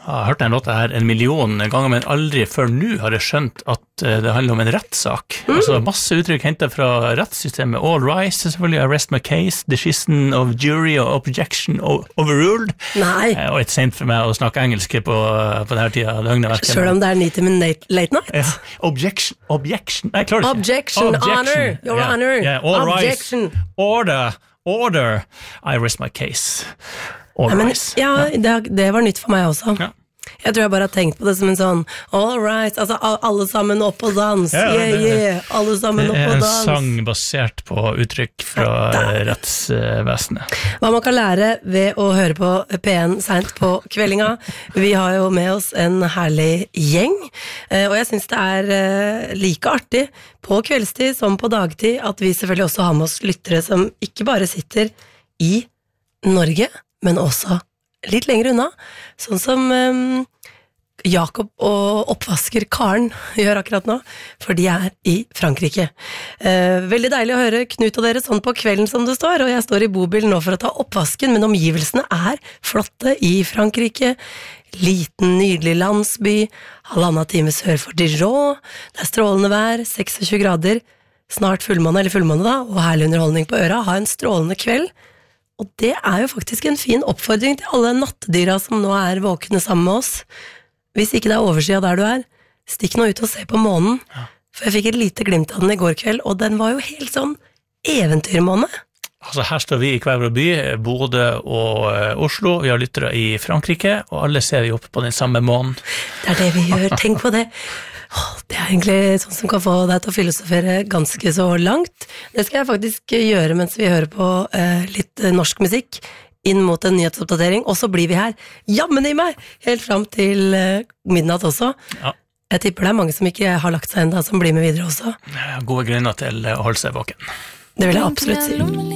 har hørt den låta her 1 million ganger, men aldri før nå har jeg skjønt at det handler om en rettssak. Altså masse uttrykk hentet fra rettssystemet. All rise, selvfølgelig, I rest my case, decision of jury og objection overruled. Nei. Og et sent for meg å snakke engelsk på denne tiden av døgnet. Selv om det 90 minutes late night? Ja. Objection. Nei, jeg klarer ikke. Objection, honor, your honor. Yeah, all Objection. Rise, order, I rest my case. All rise. Ja, det var nytt for meg også. Ja. Jeg tror jeg bare har tenkt på det som en sånn all right, altså alle sammen opp og dans, alle sammen opp og dans. Det en sang basert på uttrykk fra rettsvesenet. Hva man kan lære ved å høre på P1 sent på kveldinga. Vi har jo med oss en herlig gjeng, og jeg synes det like artig på kveldstid som på dagtid at vi selvfølgelig også har med oss lyttere som ikke bare sitter i Norge, men også litt lenger unna, sånn som Jakob og oppvasker Karen gjør akkurat nå, for de i Frankrike. Veldig deilig å høre Knut og dere sånn på kvelden som det står, og jeg står i bobilen nå for å ta oppvasken, men omgivelsene flotte i Frankrike. Liten, nydelig landsby, 1,5 time sør for Dijon, det strålende vær, 26 grader, snart fullmåne da, og herlig underholdning på øra, ha en strålende kveld. Og det jo faktisk en fin oppfordring til alle nattdyra som nå våkne sammen med oss. Hvis ikke det oversida der du stikk nå ut og se på månen. Ja. For jeg fikk et lite glimt av den i går kveld, og den var jo helt sånn eventyrmåne. Altså her står vi i hver vår by, Bodø og Oslo, vi har lyttere i Frankrike, og alle ser vi opp på den samme månen. Det det vi gjør, tenk på det. Det egentlig sånn som kan få deg til å filosofere ganske så langt. Det skal jeg faktisk gjøre mens vi hører på litt norsk musikk inn mot en nyhetsoppdatering, og så blir vi her, jammen i meg, helt frem til midnatt også. Ja. Jeg tipper det mange som ikke har lagt seg enda, som blir med videre også. Gode grunner til å holde seg våken. Det vil jeg absolutt si.